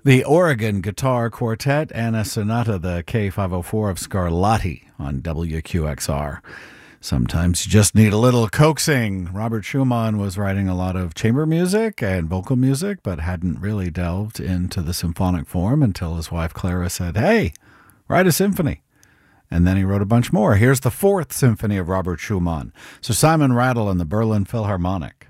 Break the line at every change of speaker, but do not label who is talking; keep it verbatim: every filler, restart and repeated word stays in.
The Oregon Guitar Quartet and a sonata, the K five oh four of Scarlatti on W Q X R. Sometimes you just need a little coaxing. Robert Schumann was writing a lot of chamber music and vocal music, but hadn't really delved into the symphonic form until his wife Clara said, "Hey, write a symphony." And then he wrote a bunch more. Here's the fourth symphony of Robert Schumann. Sir Simon Rattle and the Berlin Philharmonic.